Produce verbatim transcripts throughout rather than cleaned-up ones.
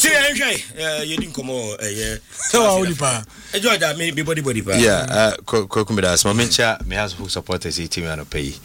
see eh you didn't come oh eh so only pa enjoy that me body body pa yeah kokumida so mencha me has who supporters e team an pay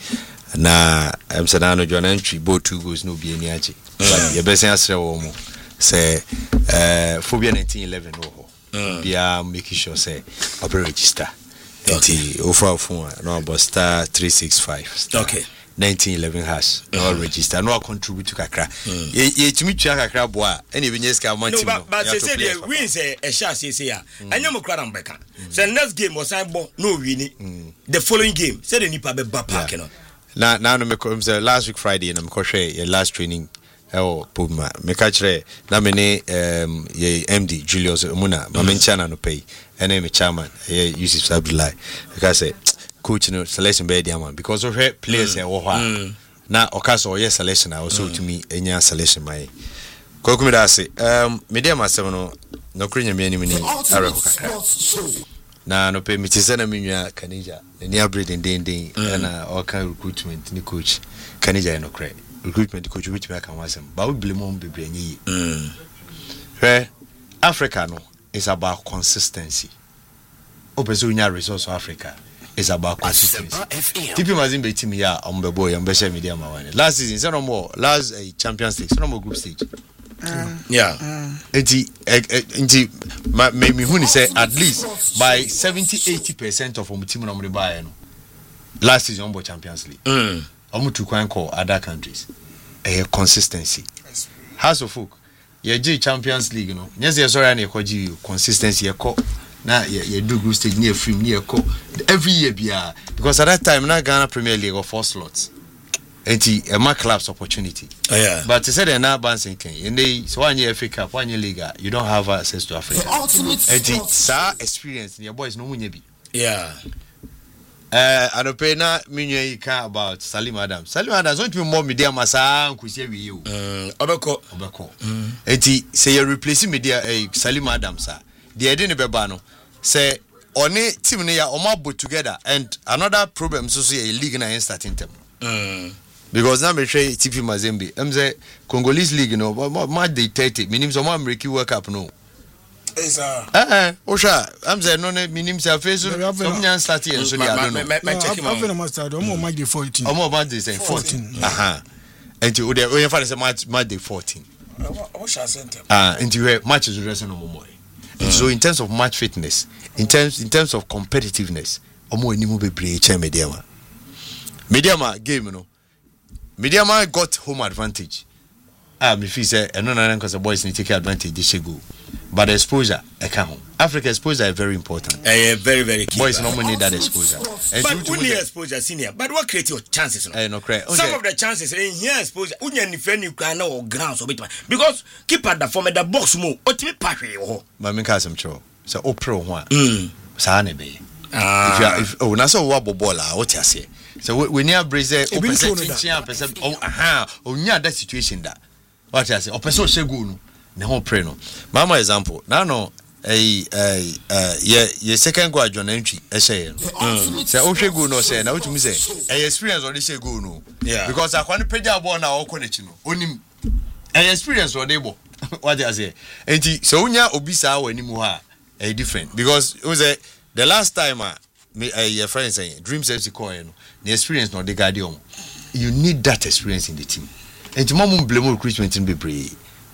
na em say na no join entry both two goals no be any achi but ye best answer wo mo say eh phobia nineteen eleven wo ho bia make sure say operate register enti offer phone no about star three six five okay nineteen eleven hash no register no contribute to kakra ye ye timi tua kakra boa ene be nyeska manti no but say say the win say e sha say say ya anyam kra na mbeka say next game was I bo no win the following game say the nipa be ba park no na na no me come say last week Friday na me ko hwe your last training oh Puma me ka kire na me ne um ye M D Julius Muna ma me ncha na no pay ene me chairman ye Yusuf Abdullahi because say coach no selection be dia man because of her players e wo ho na okaso ye selection also to me enya selection mai kokumi da say um media masem no no krenya me anim ni are ko kakra na no pe mi ti sena mi nwa Kanija ni abredin den den na o kan recruitment ni coach Kanija no kre recruitment coach which me kan wasem ba we blame on bebre anyi mm eh Africa no is about consistency obezo nya resource of Africa is about consistency. Tipi Mazimbe team here on the boy and Besha Media Mawane. Last season, it's no more last uh, Champions League, it's no more group stage. Mm. Yeah. Enti enti me me hu ni say at least by seventy to eighty percent of our team no buy no. Last season on Champions League. Mm. Omo to kwan call other countries. A consistency. House of folk. Ye G Champions League no. Yes, yes sorry na e kwaji consistency e ko na ye do group stage near film near ko every year bia because at that time na Ghana Premier League of four slots enti e ma clubs opportunity oh, yeah but they said na bouncing can and they so one year F A Cup one year League you don't have access to Africa enti sa experience your boys no munye bi yeah eh anope na minye yi ka about Salim Adams Salim Adams don't be more media masa nkusie wi you mm obeko obeko enti say you replace media eh Salim Adams ah the edin beba no say oni team ne ya omabo together and another problem so so a league na in starting term mm because now me try T P Mazembe em say Congolese league no match dey thirty minim so America World Cup no is uh eh eh osha em say no minim say face so nyan start here so dia no no I'm going to master do mo match dey fourteen omo match dey fourteen aha enti o dey o yan fa say match match dey fourteen o sha center ah enti we match is rest no more. Mm. So in terms of match fitness, in terms in terms of competitiveness, omo enimu bebre che Mediama. Mediama game no. Mediama got home advantage. Ah me feel say eno na nko say boys need take advantage this go. But the exposure I can Africa exposure is very important. Eh uh, very very key. Boys no need that exposure. And but when you exposure senior, but what create your chances no? Eh no correct. Some of the chances in here exposure unya ni friend you can or ground so bit because keep at the form of the box mo otimi pahwe ho. Ma me ka some cho. So opro ho a. Mm. Sa na be. Ah. If you if oh na so wo ball ah what you say. So we near Brazil o percent percent oh aha onya that situation that. What you say? O person shegu no. Ne ho pray no. Mama example. Now no eh eh uh ye ye second go adjon entry e share no. Say o hwe go no say na wotumi say eh experience on dey go no. Yeah. Because akwa no pagya ball na o ko nechi no. Onim eh experience on dey ball. What you say? Enti so unya obisa wa animu ha eh different because it was the last time ah me eh your friend saying Dreams F C call no. The experience no dey guardian. You need that experience in the team. Enti mama blame recruitment in be pray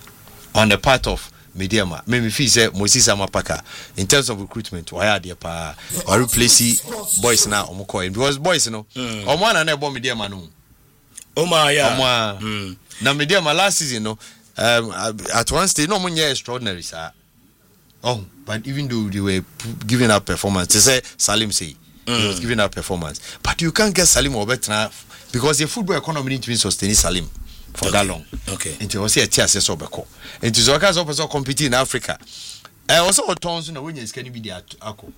on the part of Mediama. Maybe feel say Moses Amapaka in terms of recruitment why are there pa or replace boys now omo call because boys you know omo na na bo Mediama no Oma yeah omo mm. Na Mediama last season no um at one stage no munye extraordinary sir oh but even though they were giving up performance they say Salim say mm. he was giving up performance but you can't get Salim or better because the football economy needs to sustain Salim for okay. that long. Okay. Until we see a tier so beko. Until so guys also compete in Africa. I also tons no when you can be there ako.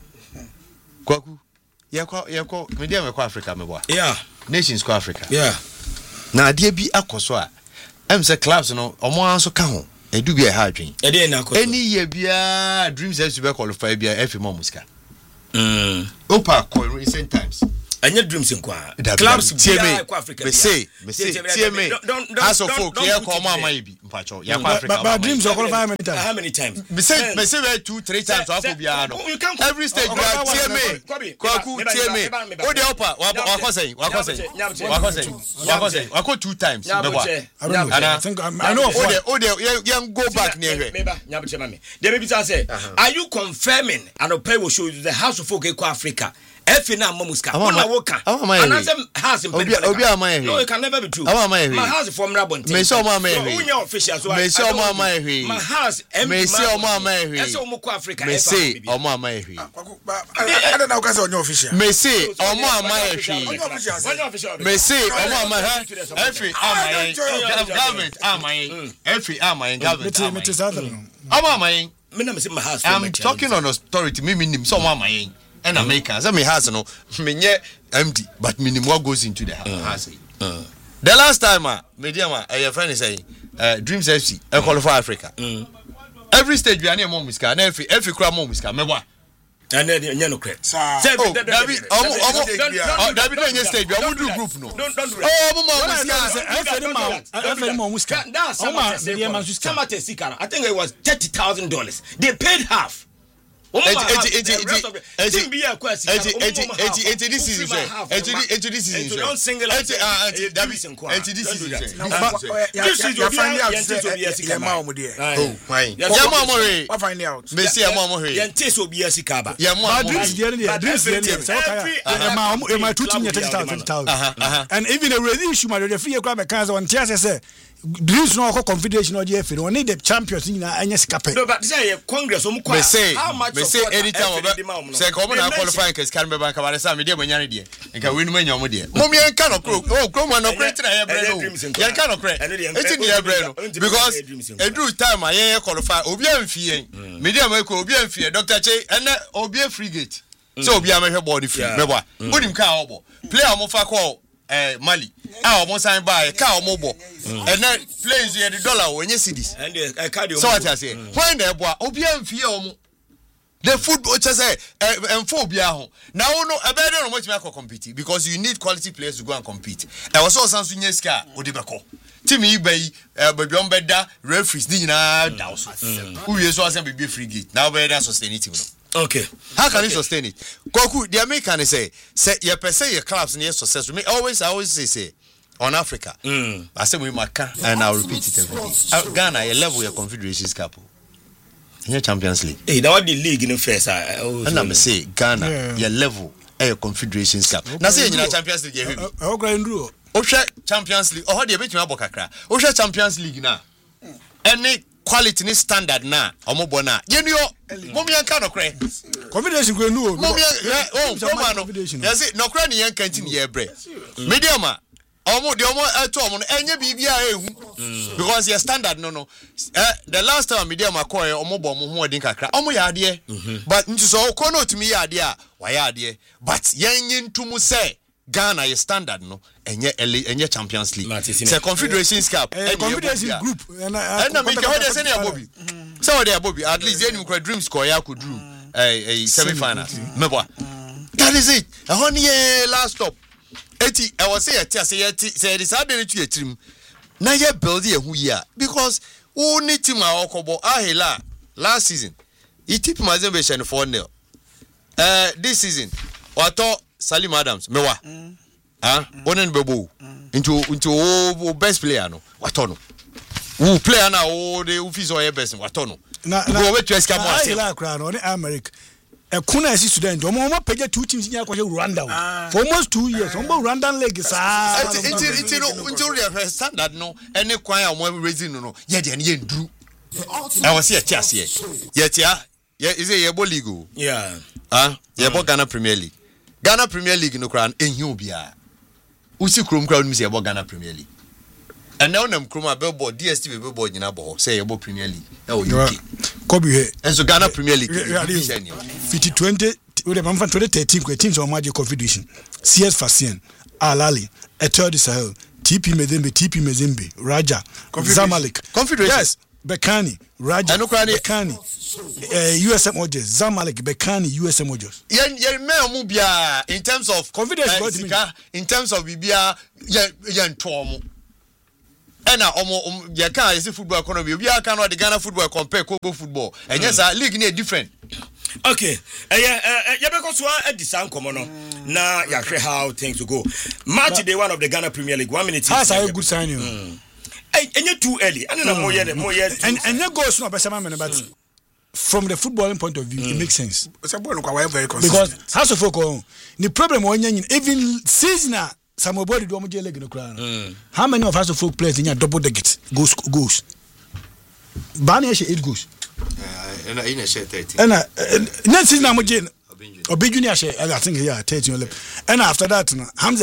Kwaku. Ya kwa ya kwa media me kwa Africa me boa. Yeah. Nations kwa Africa. Yeah. Na ade bi akoso a em say clubs no omo anso ka ho. Edu bi e ha adwen. E dey na akoso. Any year bia Dreams F C be qualify bia F M Musika. Mm. Opa call recent times. Anya dreams in kwa clubs clubs tie me kwa Africa me say me say tie me as of folk here come am bi mpacho ya kwa Africa but dreams are qualify many times how many times me say me say two three times so afọ bia no every stage we are tie me kwaku tie me o de opa wa kwa say wa kwa say wa kwa say wa kwa say wa kwa two times me kwa I think I know o de o de you go back near here me ba nyabuche mame dey me bi say are you confirming and Opay will show you the House of Folk kwa Africa F na mamuska ona woka anase house in obi obi amaye no it can never be true my house from Rabon me so amaye unya official so me so amaye my house me say amaye ese omo kwa Africa me say omo amaye I don't know cause onya official me say omo amaye me say omo amaye every amaye government amaye every amaye government omo amaye me na me say my house I'm talking on authority me nim so omo amaye and Americans, I mean, has no, me empty, but minimum what goes into the house. Uh, the last time, uh, medium, a friend is saying, uh, Dreams F C, I qualify Africa. Mm. Every stage we are near Momiska, and every every crowd Momiska, me what? And then you know, correct. Oh, David, oh, David, on your stage, we are do group no. Don't don't do it. Oh, Momiska, I feel Momiska. I feel Momiska. That's Samate I think it was thirty thousand dollars. They paid half. Enti enti enti enti enti this season enti enti this season enti ah enti David enti this season this season you find out ya ma omo there oh fine ya ma omo re what find out me see ya ma omo re ya nti so obi asika ba ya ma dreams there there dreams there say okay ya ma omo e ma two team thirty thousand and even a really issue ma the free kwa be kan say on tia say dreams no confederation or G F no need the champions in anya scape no but say congress omo kwa how much me say anytime say come na qualify case can be bank ba say me dey manyane dey nka win manya omo dey mo me nka no kro oh kro mo no kro tira ya bre no ya nka no kro eti ni ya bre no because every time I yen qualify obi amfie me dey am ko obi amfie Doctor Che ene obi frigate so obi amehwe body free me boa onim ka obo player mo fa call eh Mali ah omo sign by ka omo bo and then plays here the dollar when you see this and I carry so what I say when the boy obi amfie omo the football just say and phobia ho now no e be dey no much make compete because you need quality players to go and compete e was also sanso nya sika odebeko team yi bayi baby on beda referees ni nyina da so who you so say be free gate now be dey sustain team no. Okay. How can okay. you sustain it? Koku, the American say, say your per se your clubs near success. Me always, I always say, say on Africa. Mm. I say we maka and I'll repeat it every day. Uh, Ghana, your level your Confederations Cup. In your Champions League. Hey, that was the league in the first. I and I'm say Ghana, yeah. your level your Confederations Cup. Now say in your Champions League, you have oh, go Osha Champions League. Oh, how do you bet me about Kakra? Osha Champions League now. Any quality ni standard na omo bona yenu yo momi yanka no kre confidence go nu o momi oh come no yes no kre ni yanka nti ni yebre medium a omo de omo eto omo no enye bibia ehu because your standard no no eh the last time medium akoy omo bo mo ho odin kakra omo ya ade but nti so ko no timi ya ade a wa ya ade but yenye ntumu say Ghana your standard no enye enye Champions League say Confederations Cup Confederations group and na me go dey say na Bobby so dey Bobby at least any dream score ya could do a semi final mebo that is it a honey last stop eti I was say eti say eti say this had dey to etrim na ye build ye hu ya because who need team a okobo ahela last season he tip Mazembe shen four nil uh this season wato Salim Adams mewa mm. ah onen bebo mm. into into oh, best player no watono who player na o de ufizo ye best watono na go we to escape more say la kra no America e kuna esi student omo omo page two teams nya kwaje Rwanda ah. for almost two years omo Rwandan league sa it it it no into the standard no any kwan a omo raising no no ye de ye ndru I was here tias here ye tia ye is it ye bo league yeah ah ye bo Ghana Premier League Ghana Premier League no kran enhu bia usi krom kra unu se yebo Ghana Premier League and now nam krom abebo D S T V bebo nyina bo say yebo Premier League e o U K kobi he and so Ghana Premier League fifty twenty we the man twenty thirteen ko teams on Magic Confederation C S Fasien Al Ahly Etoile Sahel T P Mazembe T P Mazembe Raja Zamalek Confederation yes Bekani Raja Bekani uh, U S M Ojos, Zamalek, Bekani, U S M Ojos. Yen yen me omu bia in terms of confidence, uh, sika, in terms of bibia yen yen tomu. Ena omo ye kan yesi football economy obi aka no the Ghana football compare Congo football. And yes, our league ne different. Okay. Eh eh ye be ko so e disan komo no. Na ya hwe how things go. Match day one of the Ghana Premier League. one minute. That's a good sign you. Eh enye too early. Ana na mo ye mo ye. And and your goals no be sama me but from the footballing point of view mm. it makes sense. It's a ball quite very consistent. Because House of Folk the problem when even seasonal some body do omo leg no cry. How many of House of Folk players in your double digit goals goals? Bani she eight goals. Uh, and I share thirteen. And next season I'm again. Obi Junior share I think yeah thirteen eleven. And after that Hamza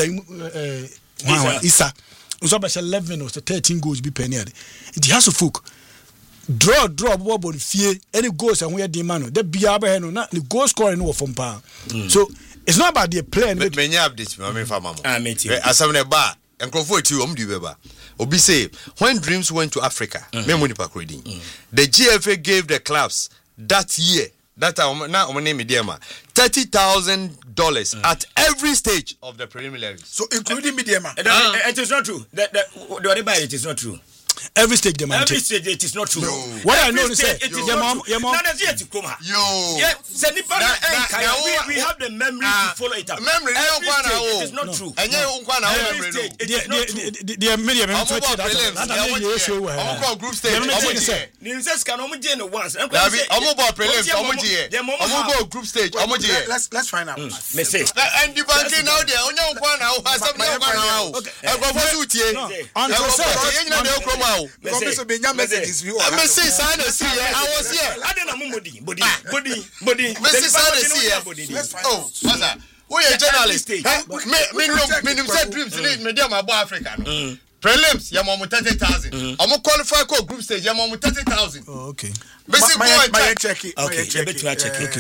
uh Isa so about eleven or thirteen goals be penny. It has to folk draw draw bobo fie any goals and we dey man the bia be no na the goal scoring no from pa. So it's not about the player. But many updates me me fa mamo. Ah me ti. Asam na ba enkrofo ti o mdi beba. Obi say when Dreams went to Africa, me money pa credit. The G F A gave the clubs that year that now my name Mediama thirty thousand dollars at every stage of the preliminaries. So including Mediama. Uh, it is not true. The the the buy it is not true. Every stage the man. Every stage it is not true. No. What Every I know is stage, that it is your not mom, true. your mom. No, that's yet to come. Yo. Yeah, Senipa That- that- that- we, we have the memory uh, to follow it up. memory, Every no, stage, no. it is not true. And you unkwa na Every memory. stage, it The is not true. the the the media me I'm twenty about prelims. that I'm that issue we I'm about group stage. Yeah, me I'm tell you, about sir. Ninses can only do it once. I'm Dabi, I'm about prelims. I'm about here. I'm about group stage. I'm about here. Let's let's find out. Me say. And the banking now there. Onye unkwa na o. Asam na unkwa na o. Enkrofo su tie. Until Enkrofo tie nyina de okroma o. Because so be messages we Me say sign the see here. I was here. I don't know body, body, body, body. Me say sign the see here. Oh, what's that? We are journalists. Me me no me no say Dreams need me dey my boy Africa no. Prelims ya mo thirty thousand. Omo qualify ko group stage ya mo thirty thousand. Oh, okay. Basic my boy my check it. Okay, you better check it.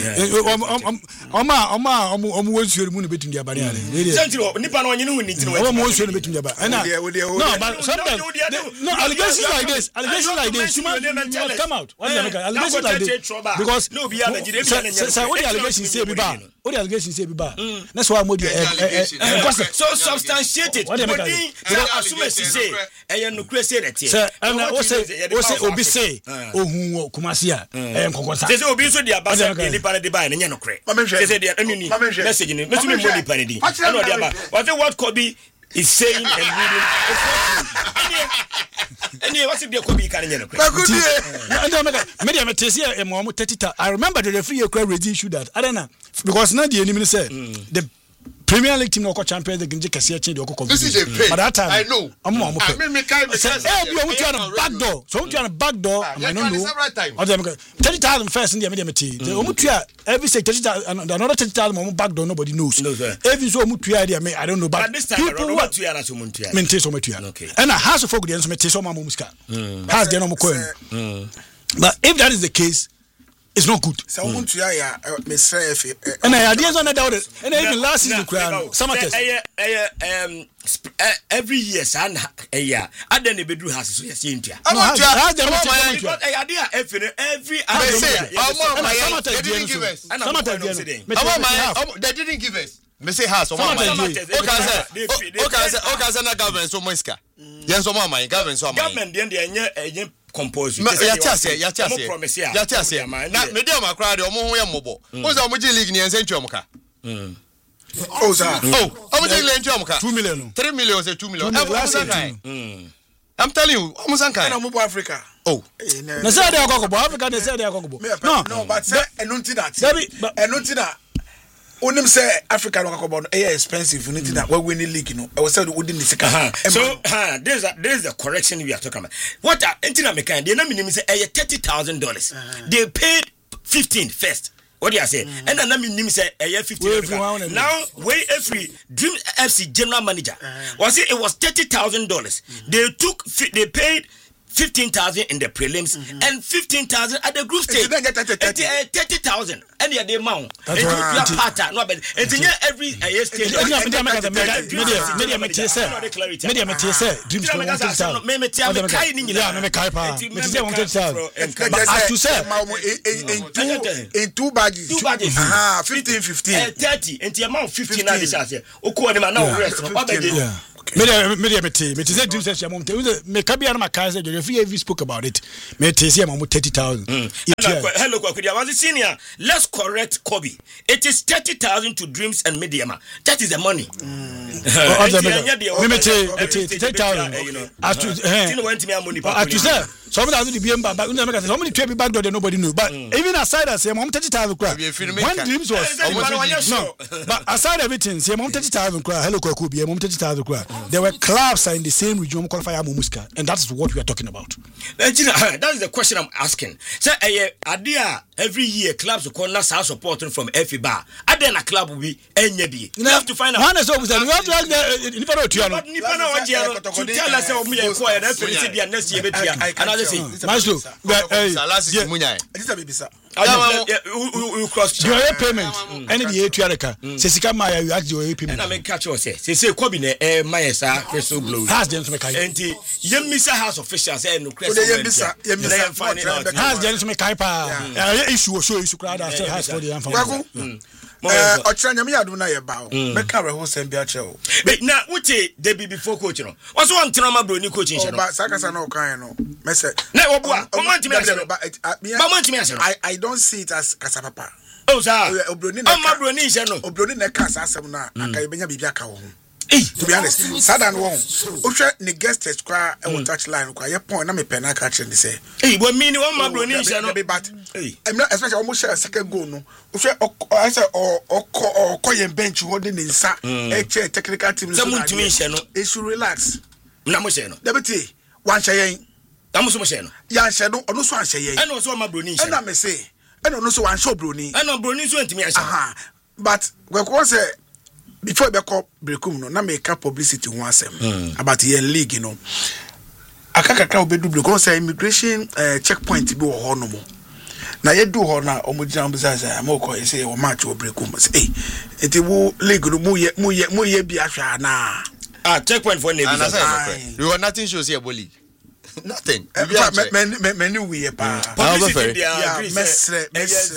Oma oma omo omo wonsuo mu no betum dia bare ale. Sentiro, nipa no onye no ni ntino. Omo wonsuo no betum dia bare. Na no, but sometimes no allegations like this, allegations like this, you must come out. What do you make allegations like this? Because no be Nigeria. Say what the allegations say be ba. What the allegations say be ba. That's why mo dey so substantiated. What do you make? Assume say eh no kure say that. Say and what say what say obi say ohun kumasi a eh nkonkonsa. Say obi so dia ba say nipa na dey buy na no kure. Say say dia enu message ni me tumi mo nipa na di. And no dia ba. What what Kobe is saying and reading it's not true. Any what's if there could be can no kure. Me dey me tese e mo mo thirty. I remember the referee could ready issue that. I don't know because now the enemy say the Premier League team no champions they can just kase change the This is a pay. At that time I know. I'm more I mean me kind of say eh be on to the back door. So on to the back door I don't know. Or them thirty thousand first in the media meeting. The omu tua every say thirty thousand another thirty thousand omu back door nobody knows. Even so omu tua there I don't know but people what tua na so omu tua. Maintain so omu tua. And I has to folk there so me so omu muska. Has there no mo coin. But if that is the case it's not good. So want to ya me say if and I ideas on that and even last season crown Samates um every year san eh ya adan e bedru house so yes yentua I want to idea every every they didn't give us they didn't give us me say house o mama o ka say o ka say o ka say na government so moiska yen so mama government so mama government dey enye enye compose ya tiase ya tiase ya tiase na media makra de omo ho ye mobo o say omo ji league ni ense ntwa omka mm oh sir oh omo ji league ntwa omka two million three million say two million mm I'm telling you omo sankai na mo Africa oh na say dey akokobo Africa dey say dey akokobo no no but say enunti that enunti that onim say Africa no akokobo no eh expensive unity that we win the league no e was say we didn't sika so uh, there's a there's the correction we are talking about what are entina mekan they na minim say eh thirty thousand dollars they paid fifteen first what do you say mm-hmm. And na minim say eh fifteen now way every Dream F C general manager uh-huh. was it it was thirty thousand dollars mm-hmm. They took they paid fifteen thousand in the prelims mm-hmm. and fifteen thousand at the group stage. thirty thousand. Any of the amount. And you are part of no, but it's in every stage. Media Media Media Media Dreams for one thirty thousand. Yeah, me me kai pa. Me say one thirty thousand. But as to say in two in two badges. Two badges. Ah, fifteen fifteen. thirty. And the amount fifteen na this say. Oko dem na rest. Yeah. Media media meti meti say dream session mom tell me kabia na makai say the free every spoke about it me tell say mom thirty thousand. Hello Kwakudia was senior. Let's correct Kobe. It is thirty thousand to Dreams and Mediama. That is the money. Me meti thirty thousand. As to eh you know when me money pa to say some that do be back you know make some three back door nobody know but even aside that say mom thirty thousand crowd one Dreams was no but aside everything say mom thirty thousand crowd hello Kwakudia mom thirty thousand crowd. There were clubs in the same region qualify Muska, and that's what we are talking about. That is the question I'm asking. So, uh, every year clubs will call us supporting from F I B A. And then a club will be any day. You have to find out. One is always you have to ask the Nipano Tiano. Nipano to tell us how we acquire that for the next year. Another thing. Maestro, you cross your payment. Any the Etiareka. Sesika Maya, you ask your payment. I mean, catch us. Say, say, Kobine, eh, Mayesa, Crystal Blue. Has the Ensumekai. And the Yemisa House officials say no Crystal. Has the Ensumekai. Issue show issue crowd after has for the Anfang. Uh, Ochanya me adu na ye ba o. Make a reho sem bia che o. But na wuti dey be before coach no. Was one trama bro ni coaching she no. Ba sakasa na o kan no. Me say. Na oboa. O man timi ase no. Ba man timi ase no. I I don't see it as kasa papa. Oh sir. Obroni na. O man bro ni she no. Obroni na kasa asem na aka e benya bibia ka wo ho. To be honest, Sadan won. Osha ni guest test kwa e won touch line kwa ye point na me pen aka che ni say. Eh, but me ni one man bro ni she no. But I'm not especially almost share second goal no. Osha I say o o koyen bench holding in sa e che technical team so no. It should relax. Na mo she no. Deputy, one share. Na mo so mo she no. Ya she no, ono so an share. E no so man bro ni she. E na me say. E no so an show bro ni. E no bro ni so ntimi ashe. Aha. But we ko say before be call breakum no na make publicity ho asem mm. about your league you know akakaka obedu breakum say immigration uh, checkpoint bi wo ho no mo na ye do ho na omugina mbizaza amoko say wo match wo breakum say eh enti wo league no mu ye mu ye mu ye bi ahwa na ah checkpoint for na bi we got nothing shows here league nothing men men men we pa yeah mesre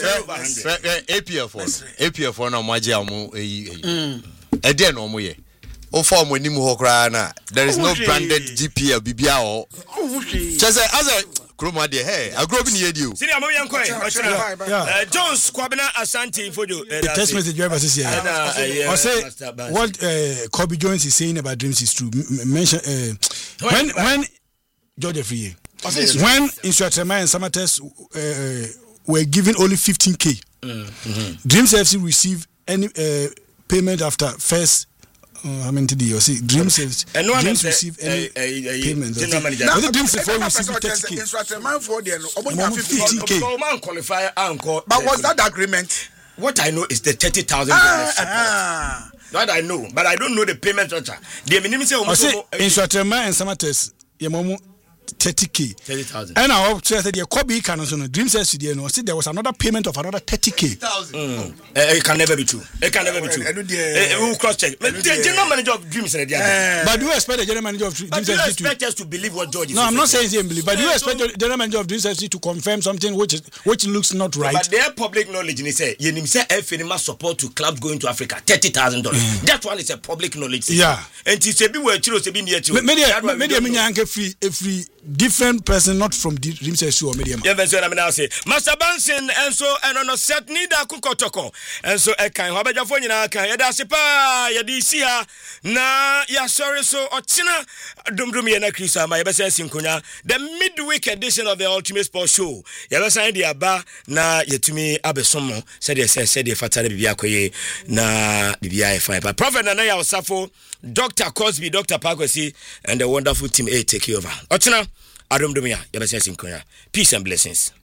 mesre A P F for A P F for na maji amu eyi Ede no mo ye. O form oni mu ho kra na. There is no branded G P L bibia o. Chese as a kroma de hey, agro bi ne ye di o. Sini amom yan kwai. Jones Kwabena Asante Fojo. The text message driver says here. I say what uh, Kobe Jones is saying about dreams is true. M- mention uh, when when George Free. When Instructorman and Samates uh, were given only fifteen K. Mm-hmm. Dreams F C received any uh, payment after first uh, how many did you see Dreams and no Dreams receive any uh, uh, uh, payment the Dreams before receive thirty K instructor for the almost fifteen K qualify anchor but was that the agreement? What I know is the thirty thousand dollars ah, that I know but I don't know the payment structure the minimum say almost instructor and Samates yemomu thirty K. thirty thousand. And I said the Kobe can also dream says to the no see there was another payment of another thirty K. Mm. Uh, it can never be true. It can never be true. Uh, we'll cross check. The general manager of Dreams and the uh, but do you expect the general manager of Dreams but do you expect us to believe what George is No, I'm not saying he believe, but do you expect the general manager of Dreams to confirm something which is, which looks not right? But their public knowledge they say you say F N M support to clubs going to Africa thirty thousand dollars. That one is a public knowledge. Yeah. And to say be where chiro say be near to. Media media media free free different person not from the Dreams or Medium. Yeah, that's what I'm now say. Master Bansin and so and on a set need a kukotoko. And so I can have a phone in a can. Yada sepa, yadisia, na ya sorry so ochina dumdumi and a Krisa, my best sinkunya. The midweek edition of the Ultimate Sports Show. Yabasa the Aba, na yetumi abesomo, said they said the fatale biakoye, na bibia five. But Prophet Nanaya Osafo, Doctor Cosby, Doctor Pagosi, and the wonderful team A take over. Ochina. Adom Dumia, Yabasa Sinkoya. Peace and blessings.